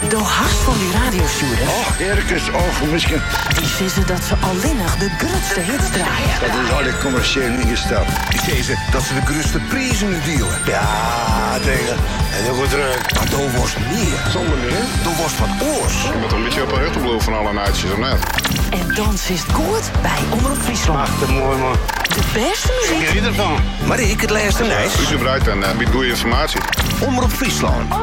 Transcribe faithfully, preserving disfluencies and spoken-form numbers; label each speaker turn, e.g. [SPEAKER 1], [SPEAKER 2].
[SPEAKER 1] De hast van die radiostuurders.
[SPEAKER 2] Och, Erkens, och, misschien.
[SPEAKER 1] Die vissen dat ze alleen nog de grootste hits draaien.
[SPEAKER 2] Dat is al die commercieel ingesteld.
[SPEAKER 3] Die zeggen ze dat ze de grootste prijzen nu dealen.
[SPEAKER 2] Ja, tegen. En dat wordt druk.
[SPEAKER 3] Maar daar was meer.
[SPEAKER 4] Zonder meer.
[SPEAKER 3] Daar was wat oors.
[SPEAKER 4] Je bent een beetje op een rechterblauw van alle naaitjes, of net?
[SPEAKER 1] En dan is het goed bij Omroep Friesland.
[SPEAKER 2] Ach, te mooi, man.
[SPEAKER 1] De beste muziek.
[SPEAKER 2] Geniet ervan.
[SPEAKER 3] Maar ik het laatste nijs.
[SPEAKER 4] Uitgebreid en uh, biedt goede informatie.
[SPEAKER 3] Omroep Friesland.